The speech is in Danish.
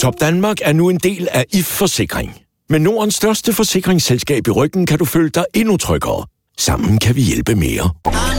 Top Danmark er nu en del af If Forsikring. Med Nordens største forsikringsselskab i ryggen kan du føle dig endnu tryggere. Sammen kan vi hjælpe mere.